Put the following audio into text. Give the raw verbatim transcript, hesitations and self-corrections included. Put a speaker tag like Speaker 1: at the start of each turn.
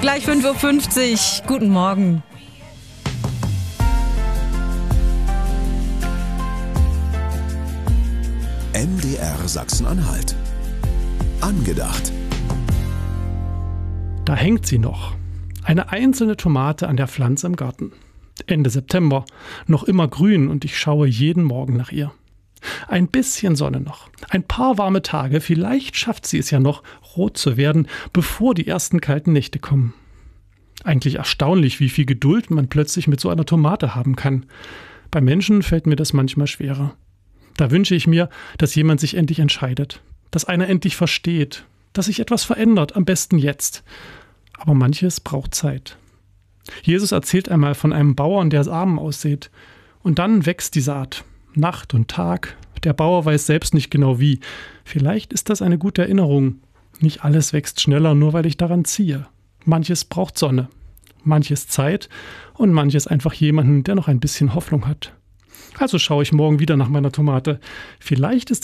Speaker 1: Gleich fünf Uhr fünfzig. Guten Morgen.
Speaker 2: M D R Sachsen-Anhalt. Angedacht.
Speaker 3: Da hängt sie noch. Eine einzelne Tomate an der Pflanze im Garten. Ende September, noch immer grün und ich schaue jeden Morgen nach ihr. Ein bisschen Sonne noch, ein paar warme Tage, vielleicht schafft sie es ja noch, rot zu werden, bevor die ersten kalten Nächte kommen. Eigentlich erstaunlich, wie viel Geduld man plötzlich mit so einer Tomate haben kann. Bei Menschen fällt mir das manchmal schwerer. Da wünsche ich mir, dass jemand sich endlich entscheidet, dass einer endlich versteht, dass sich etwas verändert, am besten jetzt. Aber manches braucht Zeit. Jesus erzählt einmal von einem Bauern, der Samen aussät. Und dann wächst die Saat. Nacht und Tag. Der Bauer weiß selbst nicht genau wie. Vielleicht ist das eine gute Erinnerung. Nicht alles wächst schneller, nur weil ich daran ziehe. Manches braucht Sonne, manches Zeit und manches einfach jemanden, der noch ein bisschen Hoffnung hat. Also schaue ich morgen wieder nach meiner Tomate. Vielleicht ist